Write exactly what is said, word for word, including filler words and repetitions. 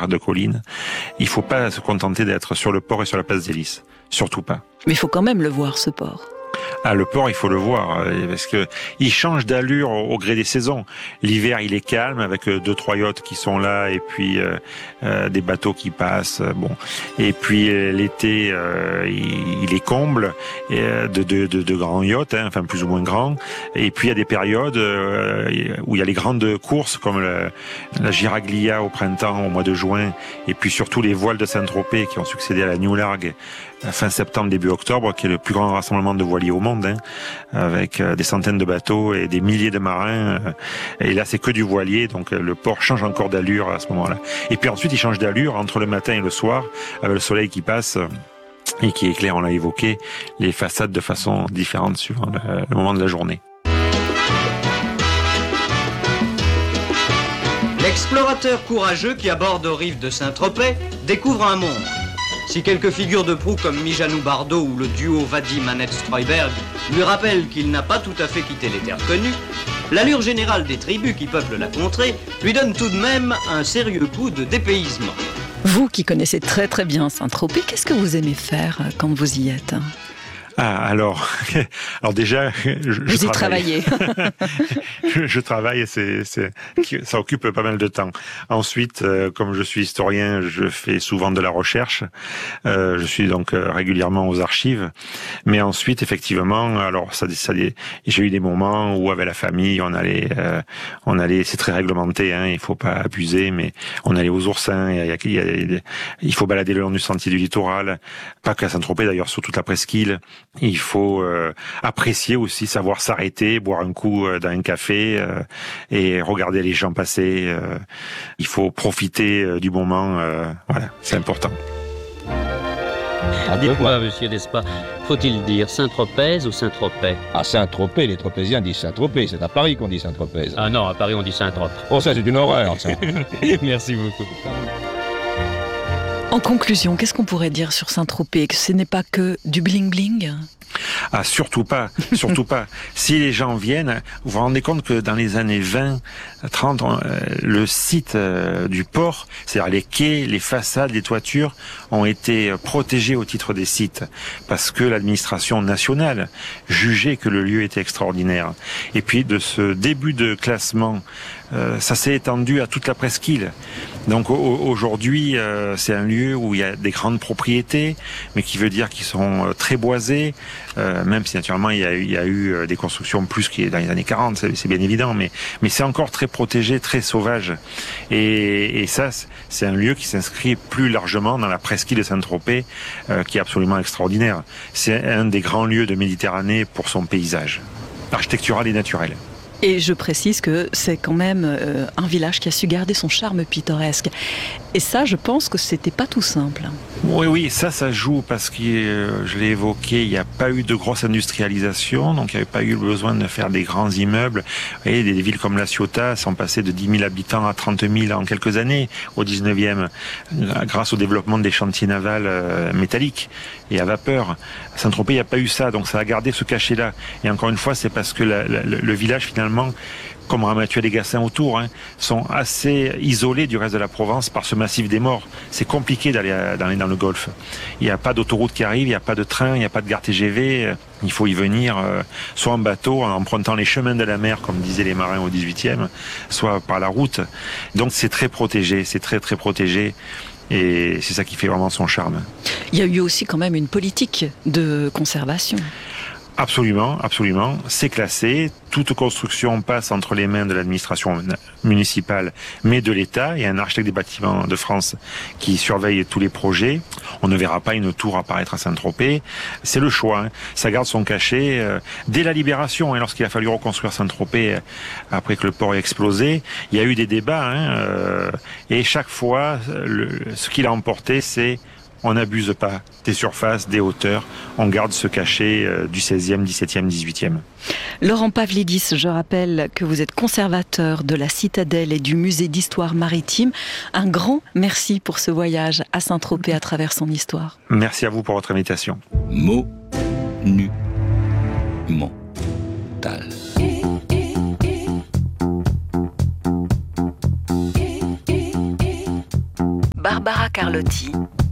arc de colline. Il faut pas se contenter d'être sur le port et sur la place des Lys. Surtout pas. Mais il faut quand même le voir, ce port. Ah, le port, il faut le voir, parce que il change d'allure au gré des saisons. L'hiver, il est calme, avec deux, trois yachts qui sont là, et puis euh, euh, des bateaux qui passent. Bon, et puis l'été, euh, il, il est comble et, euh, de, de, de, de grands yachts, hein, enfin plus ou moins grands. Et puis il y a des périodes euh, où il y a les grandes courses, comme le, la Giraglia au printemps, au mois de juin, et puis surtout les voiles de Saint-Tropez qui ont succédé à la New Largue fin septembre, début octobre, qui est le plus grand rassemblement de voiliers au monde, hein, avec euh, des centaines de bateaux et des milliers de marins. Euh, et là, c'est que du voilier, donc euh, le port change encore d'allure à ce moment-là. Et puis ensuite, il change d'allure entre le matin et le soir, avec le soleil qui passe euh, et qui éclaire, on l'a évoqué, les façades de façon différente suivant le, le moment de la journée. L'explorateur courageux qui aborde aux rives de Saint-Tropez découvre un monde. Si quelques figures de proue comme Mijanou Bardot ou le duo Vadim-Annette-Streuberg lui rappellent qu'il n'a pas tout à fait quitté les terres connues, l'allure générale des tribus qui peuplent la contrée lui donne tout de même un sérieux coup de dépaysement. Vous qui connaissez très très bien Saint-Tropez, qu'est-ce que vous aimez faire quand vous y êtes ? Ah, alors, alors déjà, je, vous je y travaille. travaillez. je, je travaille, c'est, c'est, ça occupe pas mal de temps. Ensuite, euh, comme je suis historien, je fais souvent de la recherche. Euh, je suis donc euh, régulièrement aux archives. Mais ensuite, effectivement, alors ça, ça, j'ai eu des moments où avec la famille, on allait, euh, on allait, c'est très réglementé, hein, il faut pas abuser, mais on allait aux Oursins. Il, y a, il, y a, il faut balader le long du sentier du littoral, pas qu'à Saint-Tropez d'ailleurs, sur toute la presqu'île. Il faut euh, apprécier aussi, savoir s'arrêter, boire un coup euh, dans un café euh, et regarder les gens passer. Euh, il faut profiter euh, du moment. Euh, voilà, c'est important. Ah, dites-moi, monsieur Despas, faut-il dire Saint-Tropez ou Saint-Tropez ? À Saint-Tropez, les Tropéziens disent Saint-Tropez. C'est à Paris qu'on dit Saint-Tropez. Ah non, à Paris on dit Saint-Tropez. Oh, ça c'est une horreur, ça. Merci beaucoup. En conclusion, qu'est-ce qu'on pourrait dire sur Saint-Tropez ? Que ce n'est pas que du bling-bling ? Ah, surtout pas, surtout pas. Si les gens viennent, vous vous rendez compte que dans les années vingt, trente, le site du port, c'est-à-dire les quais, les façades, les toitures, ont été protégés au titre des sites, parce que l'administration nationale jugeait que le lieu était extraordinaire. Et puis de ce début de classement, euh, ça s'est étendu à toute la presqu'île. Donc aujourd'hui, euh, c'est un lieu où il y a des grandes propriétés, mais qui veut dire qu'ils sont très boisés, euh, même si naturellement il y, a eu, il y a eu des constructions plus qui dans les années quarante, c'est, c'est bien évident, mais, mais c'est encore très protégé, très sauvage. Et, et ça, c'est un lieu qui s'inscrit plus largement dans la presqu'île de Saint-Tropez, euh, qui est absolument extraordinaire. C'est un des grands lieux de Méditerranée pour son paysage architectural et naturel. Et je précise que c'est quand même euh, un village qui a su garder son charme pittoresque. Et ça, je pense que c'était pas tout simple. Oui, oui, ça, ça joue parce que, euh, je l'ai évoqué, il n'y a pas eu de grosse industrialisation, donc il n'y avait pas eu besoin de faire des grands immeubles. Et des villes comme La Ciotat sont passées de dix mille habitants à trente mille en quelques années, au dix-neuvième, grâce au développement des chantiers navals euh, métalliques et à vapeur. À Saint-Tropez, il n'y a pas eu ça, donc ça a gardé ce cachet-là. Et encore une fois, c'est parce que la, la, le, le village, finalement, comme Ramatuelle et Gassin autour, hein, sont assez isolés du reste de la Provence par ce massif des morts. C'est compliqué d'aller à, dans, dans le Golfe. Il n'y a pas d'autoroute qui arrive, il n'y a pas de train, il n'y a pas de gare T G V. Il faut y venir euh, soit en bateau, en empruntant les chemins de la mer, comme disaient les marins au dix-huitième, soit par la route. Donc c'est très protégé, c'est très très protégé. Et c'est ça qui fait vraiment son charme. Il y a eu aussi quand même une politique de conservation. Absolument, absolument. C'est classé. Toute construction passe entre les mains de l'administration municipale, mais de l'État. Il y a un architecte des bâtiments de France qui surveille tous les projets. On ne verra pas une tour apparaître à Saint-Tropez. C'est le choix. Hein. Ça garde son cachet. Euh, dès la Libération, hein, lorsqu'il a fallu reconstruire Saint-Tropez, euh, après que le port ait explosé, il y a eu des débats. Hein, euh, et chaque fois, le, ce qu'il a emporté, c'est on n'abuse pas des surfaces, des hauteurs. On garde ce cachet euh, du seizième, dix-septième, dix-huitième. Laurent Pavlidis, je rappelle que vous êtes conservateur de la Citadelle et du Musée d'Histoire Maritime. Un grand merci pour ce voyage à Saint-Tropez à travers son histoire. Merci à vous pour votre invitation. Monumental. Barbara Carlotti.